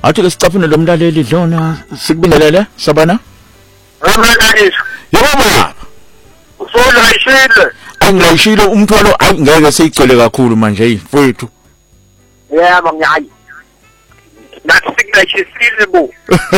Athi ke sicafune lo mlaleli dlona sikubingelele sabana. Yebo baba. Usolayishile. Angiyishilo umthwalo ngeke seyigcwele kakhulu manje mfowethu. Yebo ngiyayi. Nasikuyisile bo.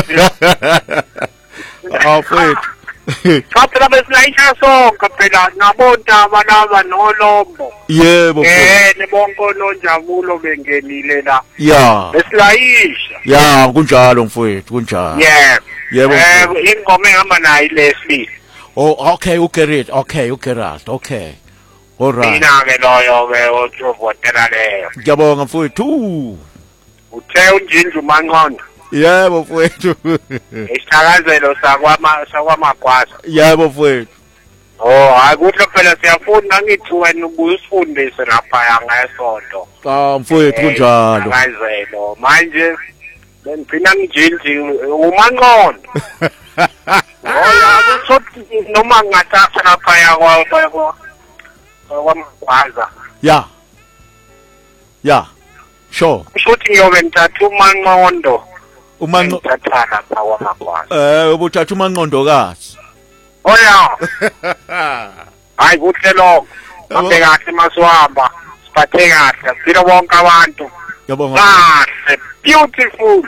Mfowethu. Phela besilayisha sonke phela nabondaba laba nolombo. Yebo mfowethu. Nebonke nonjabulo bengenile la. Ya. Besilayisha. Ya kunjalo mfowethu kunjalo. Yebo. Yebo. Ingoma ehamba nayo lesibili. Oh okay uGerrit okay. Alright. Mina ke loyo ke othovotela leyo. Ngiyabonga mfowethu. Uthe unjinju manqondo. Yebo mfowethu. Isithakazelo sakwamagwaza. Yebo mfowethu. Oh, akuhle phela siyafunda ngithi wena ubuye usifundise lapha ngesonto. Mfowethu kunjalo. Isithakazelo manje bengcina ngijinji umanqondo. Oh, sothi noma ngathatha lapha kwamagwaza. Ya. Sure. Futhi ngiyobe ngithatha umanqondo. Ngithatha lapha kwamagwaza. Ubuthatha umanqondo kazi. Oh ya. Hayi kuhle lokho. Kambe kahle maswamba. Siphathe kahle. Silo bonke abantu. Yabonga. Kahle. Beautiful.